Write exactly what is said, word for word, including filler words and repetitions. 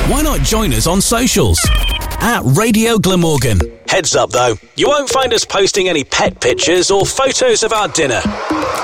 Why not join us on socials? At Radio Glamorgan. Heads up though, you won't find us posting any pet pictures or photos of our dinner.